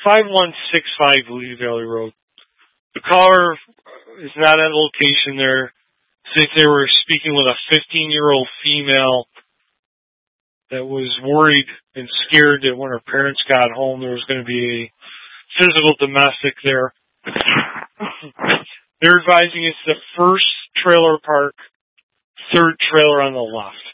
5165 Lee Valley Road. The caller is not at location there. Since they were speaking with a 15-year-old female that was worried and scared that when her parents got home there was going to be a physical domestic there. They're advising it's the first trailer park, third trailer on the left.